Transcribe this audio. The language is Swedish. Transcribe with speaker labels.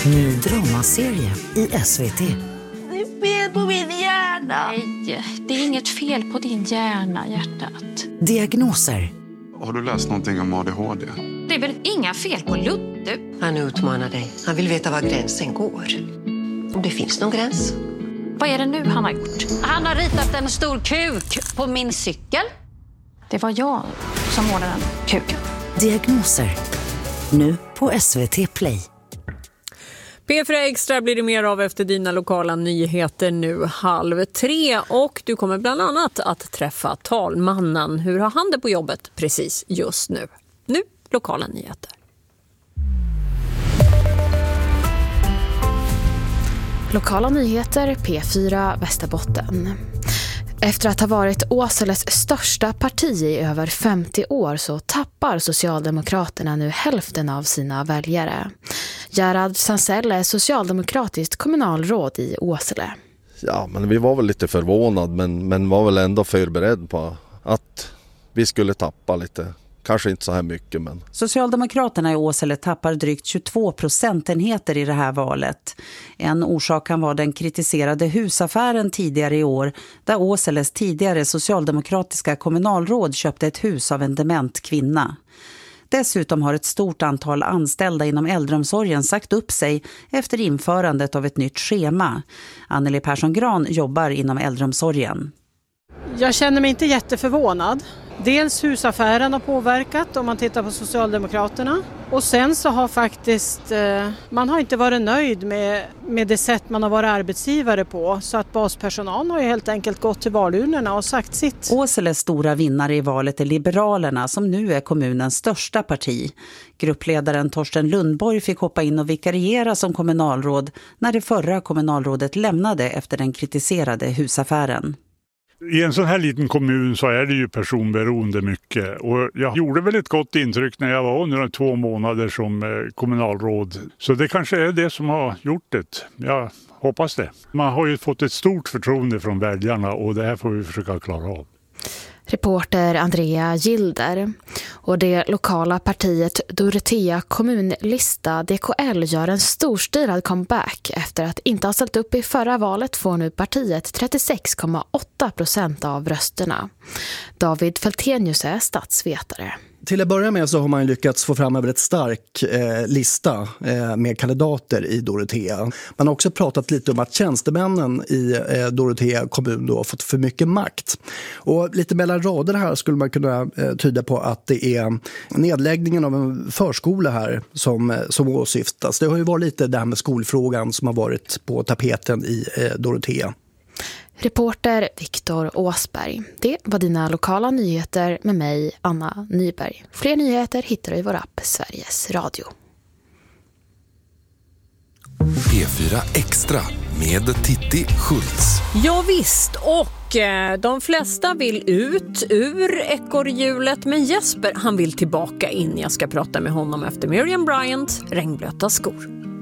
Speaker 1: Ny dramaserie i SVT.
Speaker 2: Det är fel på min hjärna.
Speaker 3: Nej, det är inget fel på din hjärna, hjärtat.
Speaker 1: Diagnoser.
Speaker 4: Har du läst någonting om ADHD?
Speaker 3: Det är väl inga fel på Ludde?
Speaker 5: Han utmanar dig. Han vill veta var gränsen går. Om det finns någon gräns.
Speaker 3: Vad är det nu han har gjort?
Speaker 6: Han har ritat en stor kuk på min cykel.
Speaker 3: Det var jag som målade den kuken.
Speaker 1: Diagnoser. Nu på SVT Play.
Speaker 7: P4 Extra blir det mer av efter dina lokala nyheter nu 2:30 och du kommer bland annat att träffa talmannen. Hur har han det på jobbet precis just nu? Nu lokala nyheter.
Speaker 8: Lokala nyheter P4 Västerbotten. Efter att ha varit Åseles största parti i över 50 år så tappar Socialdemokraterna nu hälften av sina väljare. Gerhard Sansell är socialdemokratiskt kommunalråd i Åsele.
Speaker 9: Ja, men vi var väl lite förvånad men var väl ändå förberedd på att vi skulle tappa lite. Kanske inte så här mycket, men...
Speaker 10: Socialdemokraterna i Åsele tappar drygt 22 procentenheter i det här valet. En orsak kan vara den kritiserade husaffären tidigare i år där Åseles tidigare socialdemokratiska kommunalråd köpte ett hus av en dement kvinna. Dessutom har ett stort antal anställda inom äldreomsorgen sagt upp sig efter införandet av ett nytt schema. Anneli Persson-Gran jobbar inom äldreomsorgen.
Speaker 11: Jag känner mig inte jätteförvånad. Dels husaffären har påverkat om man tittar på Socialdemokraterna. Och sen så har faktiskt man har inte varit nöjd med det sätt man har varit arbetsgivare på. Så att baspersonal har ju helt enkelt gått till valurnorna och sagt sitt.
Speaker 10: Åseles stora vinnare i valet är Liberalerna som nu är kommunens största parti. Gruppledaren Torsten Lundborg fick hoppa in och vikariera som kommunalråd när det förra kommunalrådet lämnade efter den kritiserade husaffären.
Speaker 12: I en sån här liten kommun så är det ju personberoende mycket och jag gjorde väl ett gott intryck när jag var under 2 månader som kommunalråd. Så det kanske är det som har gjort det. Jag hoppas det. Man har ju fått ett stort förtroende från väljarna och det här får vi försöka klara av.
Speaker 8: Reporter Andrea Gilder. Och det lokala partiet Dorotea kommunlista DKL gör en storstilad comeback. Efter att inte ha ställt upp i förra valet får nu partiet 36,8% av rösterna. David Feltenius är statsvetare.
Speaker 13: Till att börja med så har man lyckats få fram över ett stark lista med kandidater i Dorotea. Man har också pratat lite om att tjänstemännen i Dorotea kommun då har fått för mycket makt. Och lite mellan rader här skulle man kunna tyda på att det är nedläggningen av en förskola här som åsyftas. Det har ju varit lite det här med skolfrågan som har varit på tapeten i Dorotea.
Speaker 8: Reporter Viktor Åsberg. Det var dina lokala nyheter med mig, Anna Nyberg. Fler nyheter hittar du i vår app Sveriges Radio.
Speaker 14: P4 Extra med Titti Schultz.
Speaker 7: Ja visst, och de flesta vill ut ur ekorrhjulet, men Jesper han vill tillbaka in. Jag ska prata med honom efter Miriam Bryant, Regnblöta skor.